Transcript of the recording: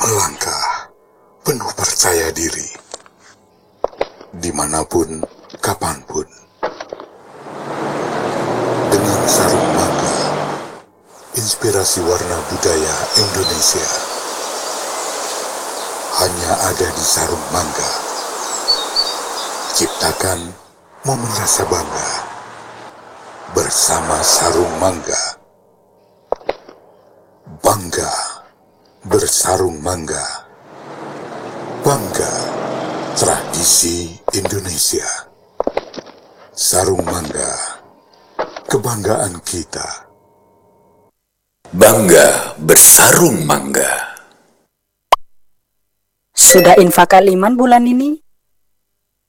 Melangkah penuh percaya diri, dimanapun, kapanpun. Dengan sarung mangga, inspirasi warna budaya Indonesia hanya ada di sarung mangga. Ciptakan momen rasa bangga bersama sarung mangga. Bangga bersarung mangga. Bangga tradisi Indonesia. Sarung mangga, kebanggaan kita. Bangga bersarung mangga. Sudah infak Iman bulan ini?